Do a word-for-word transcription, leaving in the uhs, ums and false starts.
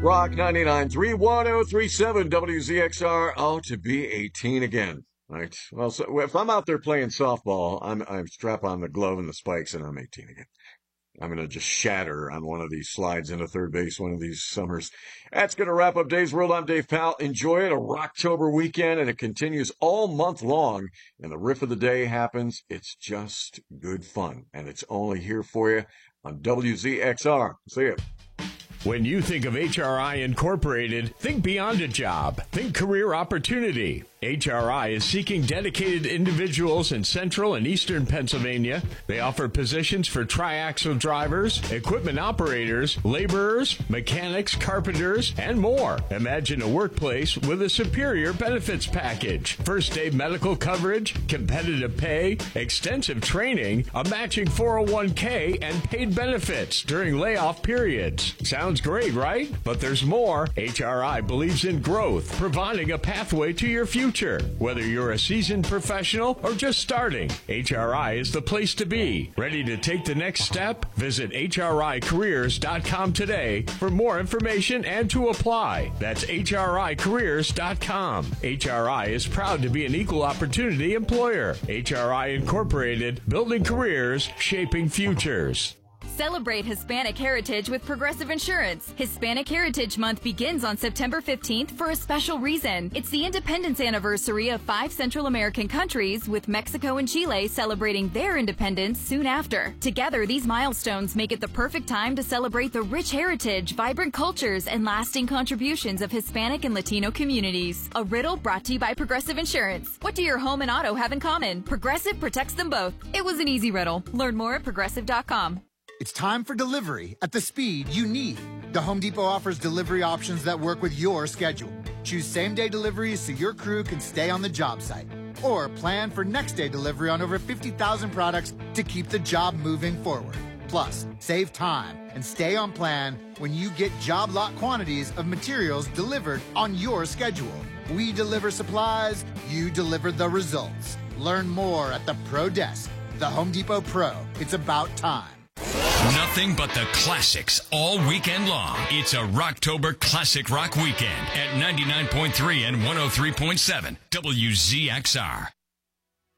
Rock ninety-nine point three, one oh three point seven W Z X R. Oh, to be eighteen again. Right. Well, so if I'm out there playing softball, I'm I'm strap on the glove and the spikes, and I'm eighteen again. I'm going to just shatter on one of these slides into third base one of these summers. That's going to wrap up Dave's World. I'm Dave Powell. Enjoy it. A Rocktober weekend, and it continues all month long. And the riff of the day happens. It's just good fun, and it's only here for you on W Z X R. See ya. When you think of H R I Incorporated, think beyond a job. Think career opportunity. H R I is seeking dedicated individuals in central and eastern Pennsylvania. They offer positions for triaxle drivers, equipment operators, laborers, mechanics, carpenters, and more. Imagine a workplace with a superior benefits package. First day medical coverage, competitive pay, extensive training, a matching four oh one k, and paid benefits during layoff periods. Sounds great, right? But there's more. H R I believes in growth, providing a pathway to your future. Whether you're a seasoned professional or just starting, H R I is the place to be. Ready to take the next step? Visit H R I careers dot com today for more information and to apply. That's H R I careers dot com. H R I is proud to be an equal opportunity employer. H R I Incorporated, building careers, shaping futures. Celebrate Hispanic heritage with Progressive Insurance. Hispanic Heritage Month begins on September fifteenth for a special reason. It's the independence anniversary of five Central American countries, with Mexico and Chile celebrating their independence soon after. Together, these milestones make it the perfect time to celebrate the rich heritage, vibrant cultures, and lasting contributions of Hispanic and Latino communities. A riddle brought to you by Progressive Insurance. What do your home and auto have in common? Progressive protects them both. It was an easy riddle. Learn more at progressive dot com. It's time for delivery at the speed you need. The Home Depot offers delivery options that work with your schedule. Choose same-day deliveries so your crew can stay on the job site. Or plan for next-day delivery on over fifty thousand products to keep the job moving forward. Plus, save time and stay on plan when you get job lot quantities of materials delivered on your schedule. We deliver supplies, you deliver the results. Learn more at the Pro Desk. The Home Depot Pro. It's about time. Nothing but the classics all weekend long. It's a Rocktober Classic Rock Weekend at ninety-nine point three and one oh three point seven W Z X R.